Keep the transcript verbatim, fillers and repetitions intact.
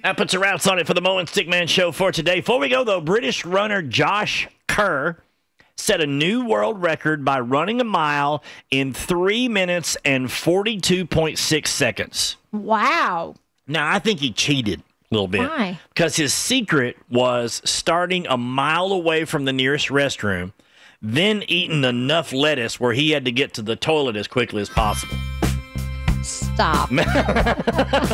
That puts a wraps on it for the Mo and Stickman show for today. Before we go, though, British runner Josh Kerr set a new world record by running a mile in three minutes and forty-two point six seconds. Wow. Now, I think he cheated a little bit. Why? Because his secret was starting a mile away from the nearest restroom, then eating enough lettuce where he had to get to the toilet as quickly as possible. Stop.